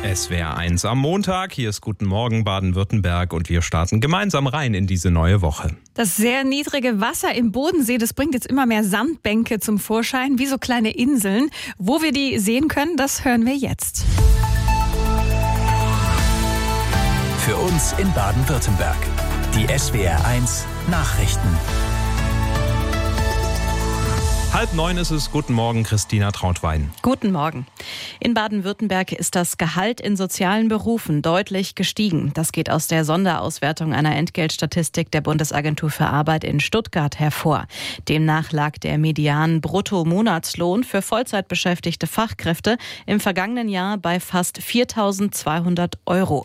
SWR1 am Montag. Hier ist Guten Morgen Baden-Württemberg und wir starten gemeinsam rein in diese neue Woche. Das sehr niedrige Wasser im Bodensee, das bringt jetzt immer mehr Sandbänke zum Vorschein, wie so kleine Inseln. Wo wir die sehen können, das hören wir jetzt. Für uns in Baden-Württemberg. Die SWR1 Nachrichten. 8:30 ist es. Guten Morgen, Christina Trautwein. Guten Morgen. In Baden-Württemberg ist das Gehalt in sozialen Berufen deutlich gestiegen. Das geht aus der Sonderauswertung einer Entgeltstatistik der Bundesagentur für Arbeit in Stuttgart hervor. Demnach lag der Median-Bruttomonatslohn für Vollzeitbeschäftigte Fachkräfte im vergangenen Jahr bei fast 4.200 €.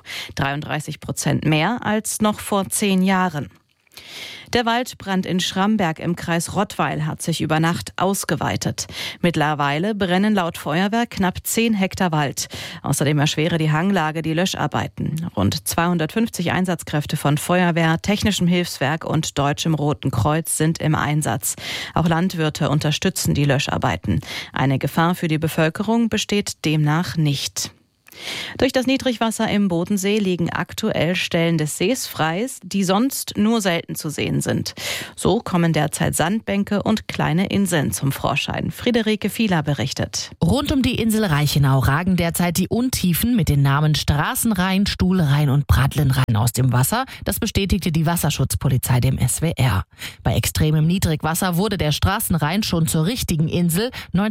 33% mehr als noch vor 10 Jahren. Der Waldbrand in Schramberg im Kreis Rottweil hat sich über Nacht ausgeweitet. Mittlerweile brennen laut Feuerwehr knapp 10 Hektar Wald. Außerdem erschwere die Hanglage die Löscharbeiten. Rund 250 Einsatzkräfte von Feuerwehr, Technischem Hilfswerk und Deutschem Roten Kreuz sind im Einsatz. Auch Landwirte unterstützen die Löscharbeiten. Eine Gefahr für die Bevölkerung besteht demnach nicht. Durch das Niedrigwasser im Bodensee liegen aktuell Stellen des Sees frei, die sonst nur selten zu sehen sind. So kommen derzeit Sandbänke und kleine Inseln zum Vorschein. Friederike Fieler berichtet. Rund um die Insel Reichenau ragen derzeit die Untiefen mit den Namen Straßenrhein, Stuhlrhein und Bradlenrhein aus dem Wasser. Das bestätigte die Wasserschutzpolizei dem SWR. Bei extremem Niedrigwasser wurde der Straßenrhein schon zur richtigen Insel.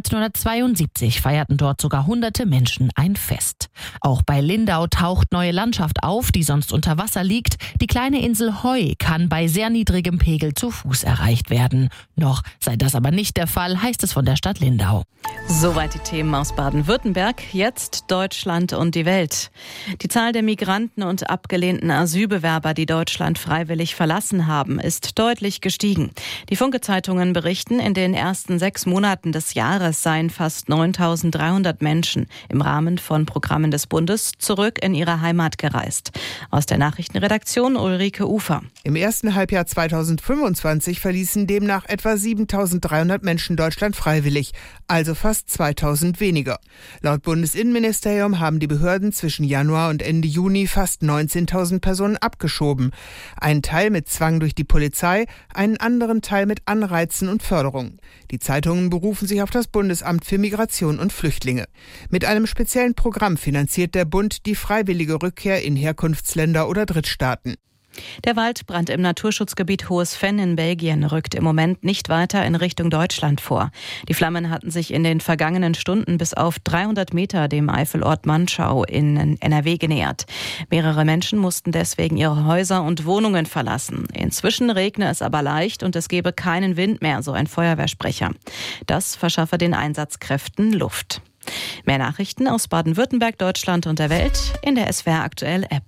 1972 feierten dort sogar hunderte Menschen ein Fest. Auch bei Lindau taucht neue Landschaft auf, die sonst unter Wasser liegt. Die kleine Insel Heu kann bei sehr niedrigem Pegel zu Fuß erreicht werden. Noch sei das aber nicht der Fall, heißt es von der Stadt Lindau. Soweit die Themen aus Baden-Württemberg. Jetzt Deutschland und die Welt. Die Zahl der Migranten und abgelehnten Asylbewerber, die Deutschland freiwillig verlassen haben, ist deutlich gestiegen. Die Funke-Zeitungen berichten, in den ersten 6 Monaten des Jahres seien fast 9.300 Menschen im Rahmen von Programmen des Bundes zurück in ihre Heimat gereist. Aus der Nachrichtenredaktion Ulrike Ufer. Im ersten Halbjahr 2025 verließen demnach etwa 7.300 Menschen Deutschland freiwillig, also fast 2.000 weniger. Laut Bundesinnenministerium haben die Behörden zwischen Januar und Ende Juni fast 19.000 Personen abgeschoben. Einen Teil mit Zwang durch die Polizei, einen anderen Teil mit Anreizen und Förderung. Die Zeitungen berufen sich auf das Bundesamt für Migration und Flüchtlinge. Mit einem speziellen Programm finanziert der Bund die freiwillige Rückkehr in Herkunftsländer oder Drittstaaten. Der Waldbrand im Naturschutzgebiet Hohes Venn in Belgien rückt im Moment nicht weiter in Richtung Deutschland vor. Die Flammen hatten sich in den vergangenen Stunden bis auf 300 Meter dem Eifelort Manschau in NRW genähert. Mehrere Menschen mussten deswegen ihre Häuser und Wohnungen verlassen. Inzwischen regne es aber leicht und es gebe keinen Wind mehr, so ein Feuerwehrsprecher. Das verschaffe den Einsatzkräften Luft. Mehr Nachrichten aus Baden-Württemberg, Deutschland und der Welt in der SWR Aktuell App.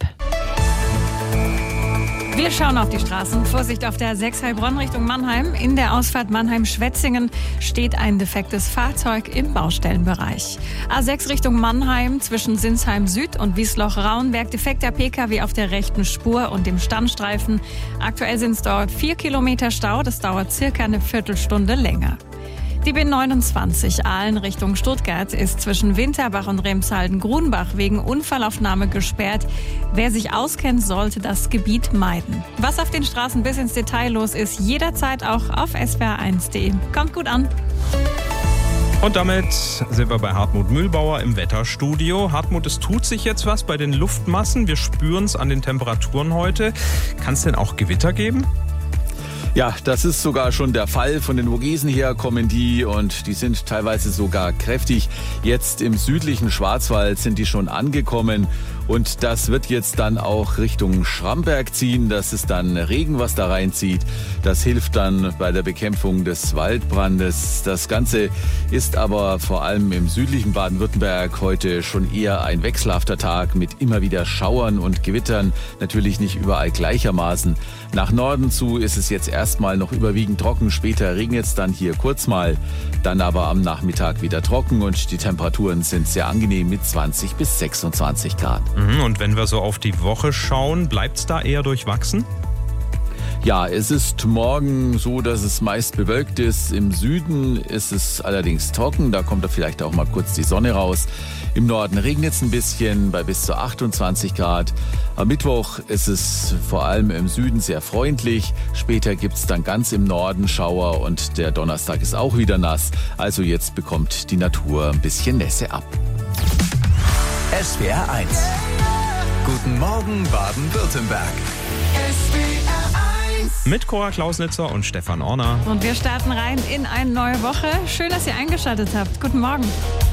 Wir schauen auf die Straßen. Vorsicht auf der 6 Heilbronn Richtung Mannheim. In der Ausfahrt Mannheim-Schwetzingen steht ein defektes Fahrzeug im Baustellenbereich. A6 Richtung Mannheim zwischen Sinsheim Süd und Wiesloch-Rauenberg. Defekter Pkw auf der rechten Spur und dem Standstreifen. Aktuell sind es dort 4 Kilometer Stau. Das dauert circa eine Viertelstunde länger. Die B29 Aalen Richtung Stuttgart ist zwischen Winterbach und Remshalden-Grunbach wegen Unfallaufnahme gesperrt. Wer sich auskennt, sollte das Gebiet meiden. Was auf den Straßen bis ins Detail los ist, jederzeit auch auf swr1.de. Kommt gut an. Und damit sind wir bei Hartmut Mühlbauer im Wetterstudio. Hartmut, es tut sich jetzt was bei den Luftmassen. Wir spüren es an den Temperaturen heute. Kann es denn auch Gewitter geben? Ja, das ist sogar schon der Fall. Von den Vogesen her kommen die und die sind teilweise sogar kräftig. Jetzt im südlichen Schwarzwald sind die schon angekommen und das wird jetzt dann auch Richtung Schramberg ziehen. Das ist dann Regen, was da reinzieht. Das hilft dann bei der Bekämpfung des Waldbrandes. Das Ganze ist aber vor allem im südlichen Baden-Württemberg heute schon eher ein wechselhafter Tag mit immer wieder Schauern und Gewittern. Natürlich nicht überall gleichermaßen. Nach Norden zu ist es jetzt erstmal noch überwiegend trocken. Später regnet es dann hier kurz mal. Dann aber am Nachmittag wieder trocken und die Temperaturen sind sehr angenehm mit 20 bis 26 Grad. Und wenn wir so auf die Woche schauen, bleibt es da eher durchwachsen? Ja, es ist morgen so, dass es meist bewölkt ist. Im Süden ist es allerdings trocken. Da kommt da vielleicht auch mal kurz die Sonne raus. Im Norden regnet es ein bisschen bei bis zu 28 Grad. Am Mittwoch ist es vor allem im Süden sehr freundlich. Später gibt es dann ganz im Norden Schauer und der Donnerstag ist auch wieder nass. Also jetzt bekommt die Natur ein bisschen Nässe ab. SWR 1. Guten Morgen Baden-Württemberg. Mit Cora Klausnitzer und Stefan Orner. Und wir starten rein in eine neue Woche. Schön, dass ihr eingeschaltet habt. Guten Morgen.